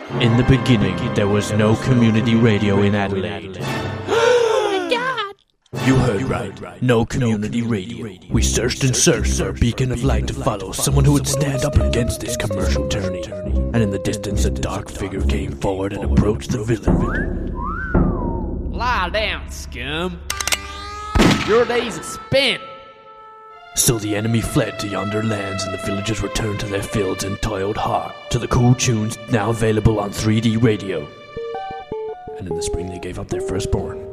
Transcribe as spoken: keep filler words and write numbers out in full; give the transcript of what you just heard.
In the beginning, there was no community radio in Adelaide. Oh my god! You heard right. No community radio. We searched and searched for a beacon of light to follow, someone who would stand up against this commercial tyranny. And in the distance, a dark figure came forward and approached the villain. Lie down, scum. Your days are spent. So the enemy fled to yonder lands, and the villagers returned to their fields and toiled hard to the cool tunes now available on three D radio. And in the spring, they gave up their firstborn.